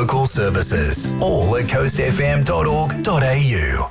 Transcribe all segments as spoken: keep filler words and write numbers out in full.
local services. All at coast f m dot org dot a u.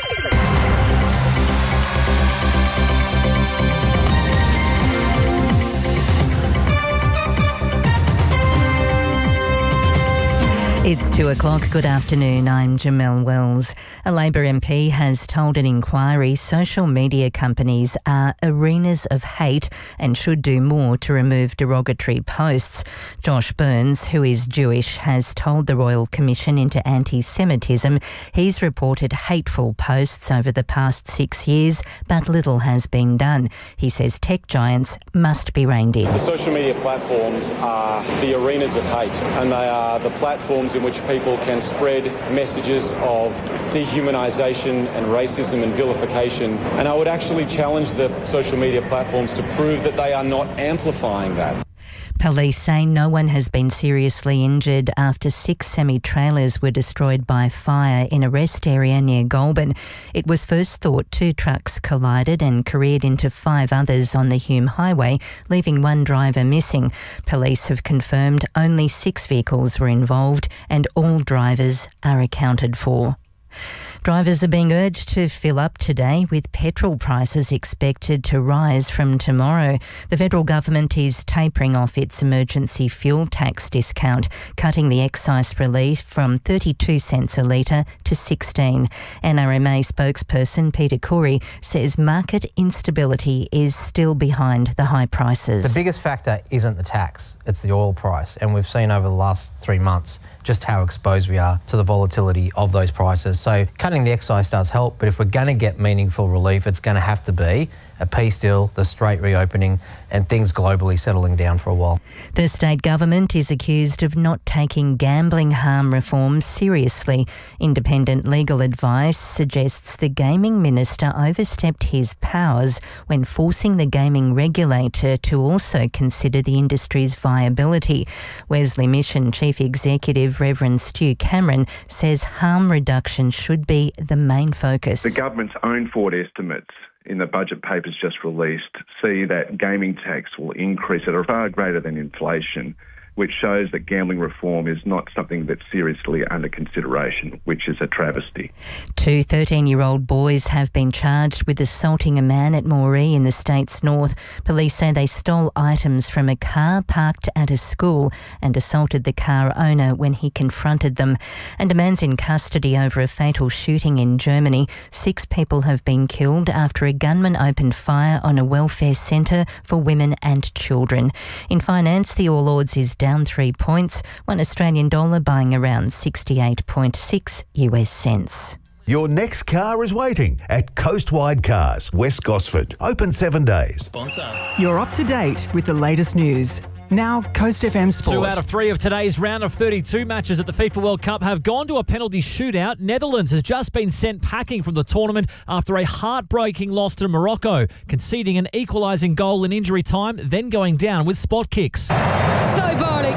It's two o'clock. Good afternoon. I'm Jamelle Wells. A Labor M P has told an inquiry social media companies are arenas of hate and should do more to remove derogatory posts. Josh Burns, who is Jewish, has told the Royal Commission into Anti-Semitism he's reported hateful posts over the past six years, but little has been done. He says tech giants must be reined in. The social media platforms are the arenas of hate, and they are the platforms in which people can spread messages of dehumanisation and racism and vilification. And I would actually challenge the social media platforms to prove that they are not amplifying that. Police say no one has been seriously injured after six semi-trailers were destroyed by fire in a rest area near Goulburn. It was first thought two trucks collided and careered into five others on the Hume Highway, leaving one driver missing. Police have confirmed only six vehicles were involved and all drivers are accounted for. Drivers are being urged to fill up today, with petrol prices expected to rise from tomorrow. The federal government is tapering off its emergency fuel tax discount, cutting the excise relief from thirty-two cents a litre to sixteen. N R M A spokesperson Peter Corey says market instability is still behind the high prices. The biggest factor isn't the tax, it's the oil price. And we've seen over the last three months just how exposed we are to the volatility of those prices. So cutting the excise does help, but if we're going to get meaningful relief, it's going to have to be a peace deal, the straight reopening, and things globally settling down for a while. The state government is accused of not taking gambling harm reform seriously. Independent legal advice suggests the gaming minister overstepped his powers when forcing the gaming regulator to also consider the industry's viability. Wesley Mission Chief Executive Reverend Stu Cameron says harm reduction should be the main focus. The government's own forward estimates in the budget papers just released see that gaming tax will increase at a far greater than inflation, which shows that gambling reform is not something that's seriously under consideration, which is a travesty. Two thirteen-year-old boys have been charged with assaulting a man at Moree in the state's north. Police say they stole items from a car parked at a school and assaulted the car owner when he confronted them. And a man's in custody over a fatal shooting in Germany. Six people have been killed after a gunman opened fire on a welfare centre for women and children. In finance, the All Ords is down three points, one Australian dollar buying around sixty-eight point six U S cents. Your next car is waiting at Coastwide Cars, West Gosford. Open seven days. Sponsor. You're up to date with the latest news. Now, Coast F M Sport. Two out of three of today's round of thirty-two matches at the FIFA World Cup have gone to a penalty shootout. Netherlands has just been sent packing from the tournament after a heartbreaking loss to Morocco, conceding an equalising goal in injury time, then going down with spot kicks. Saibari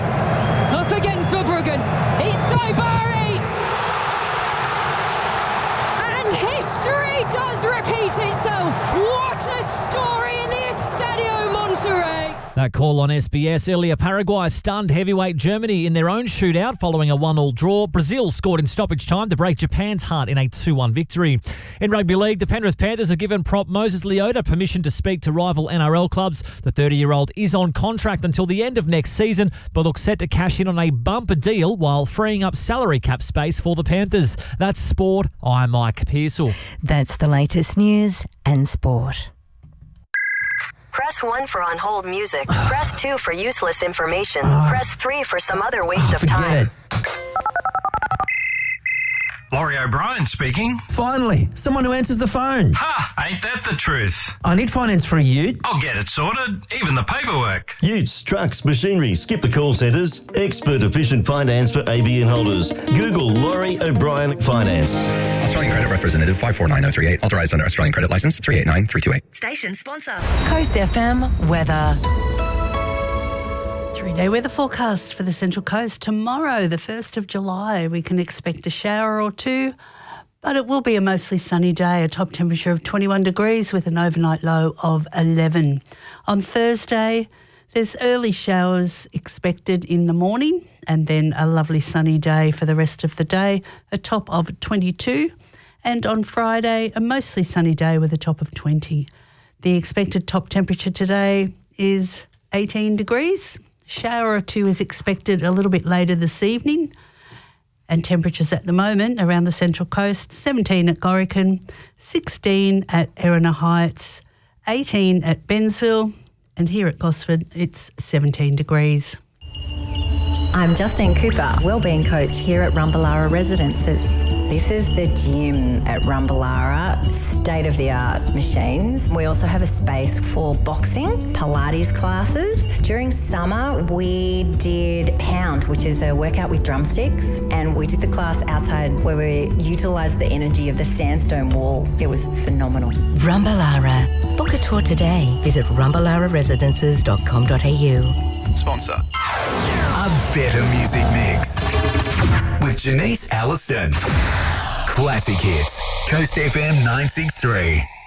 up against Verbruggen. It's Saibari! And history does repeat itself. What a story in the Estadio Monterrey. That call on S B S. Earlier, Paraguay stunned heavyweight Germany in their own shootout following a one-all draw. Brazil scored in stoppage time to break Japan's heart in a two one victory. In rugby league, the Penrith Panthers have given prop Moses Leota permission to speak to rival N R L clubs. The thirty-year-old is on contract until the end of next season, but looks set to cash in on a bumper deal while freeing up salary cap space for the Panthers. That's sport. I'm Mike Pearsall. That's the latest news and sport. Press one for on-hold music. Press two for useless information. Uh, Press three for some other waste oh, of time. It. Laurie O'Brien speaking. Finally, someone who answers the phone. Ha! Ain't that the truth? I need finance for a ute. I'll get it sorted, even the paperwork. Utes, trucks, machinery, skip the call centres. Expert efficient finance for A B N holders. Google Laurie O'Brien Finance. Australian Credit Representative five four nine oh three eight. Authorised under Australian Credit Licence three eight nine three two eight. Station sponsor. Coast F M weather. Three-day weather forecast for the Central Coast. Tomorrow, the first of July, we can expect a shower or two, but it will be a mostly sunny day, a top temperature of twenty-one degrees with an overnight low of eleven. On Thursday, There's early showers expected in the morning and then a lovely sunny day for the rest of the day, a top of twenty-two. And on Friday, a mostly sunny day with a top of twenty. The expected top temperature today is eighteen degrees. Shower or two is expected a little bit later this evening. And temperatures at the moment around the Central Coast, seventeen at Gorican, sixteen at Erina Heights, eighteen at Bensville, and here at Gosford, it's seventeen degrees. I'm Justine Cooper, wellbeing coach here at Rumballara Residences. This is the gym at Rumballara, state-of-the-art machines. We also have a space for boxing, Pilates classes. During summer, we did Pound, which is a workout with drumsticks, and we did the class outside where we utilised the energy of the sandstone wall. It was phenomenal. Rumballara. Book a tour today. Visit rumballara residences dot com dot a u. Sponsor. A better music mix with Janice Allison. Classic hits. Coast F M nine six three.